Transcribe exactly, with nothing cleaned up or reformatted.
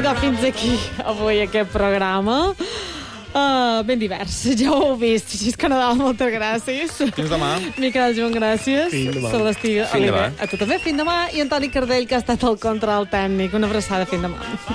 Idò, fins aquí avui aquest programa. Uh, ben divers, ja ho heu vist. Xisco Nadal, moltes gràcies. Fins demà. Miquel Joan, gràcies. Fins demà. Celestí Fins Oliver, demà. a tu també, fins demà. I Antoni Cardell, que ha estat el control tècnic. Una abraçada, fins demà.